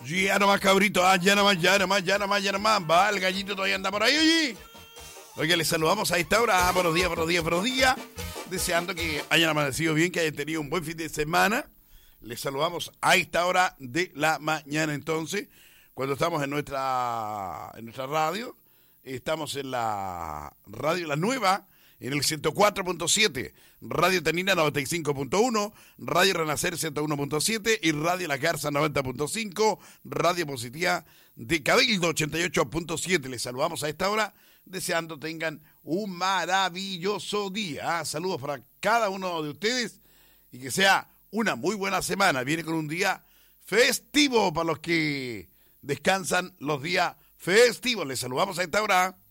Ya nomás, cabrito, ya nomás. Va, el gallito todavía anda por ahí, oye. Oiga, les saludamos a esta hora. Buenos días. Deseando que hayan amanecido bien, que hayan tenido un buen fin de semana. Les saludamos a esta hora de la mañana, entonces, cuando estamos en nuestra radio. Estamos en la radio La Nueva, en el 104.7, Radio Tanina 95.1, Radio Renacer 101.7 y Radio La Garza 90.5, Radio Positiva de Cabildo 88.7. Les saludamos a esta hora, deseando tengan un maravilloso día. Saludos para cada uno de ustedes y que sea una muy buena semana. Viene con un día festivo para los que descansan los días festivos. Les saludamos a esta hora.